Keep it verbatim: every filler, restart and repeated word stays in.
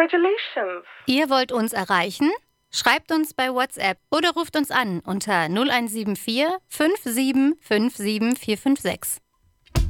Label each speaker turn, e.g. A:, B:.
A: Congratulations.
B: Ihr wollt uns erreichen? Schreibt uns bei WhatsApp oder ruft uns an unter null eins sieben vier fünf sieben fünf sieben vier fünf sechs.